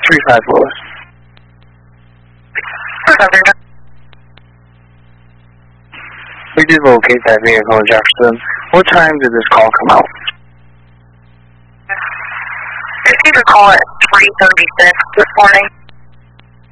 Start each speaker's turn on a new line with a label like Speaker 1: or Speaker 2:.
Speaker 1: 35 Lewis. We did locate that vehicle in Jefferson. What time did this call come out?
Speaker 2: I received a call at 3:36 this morning.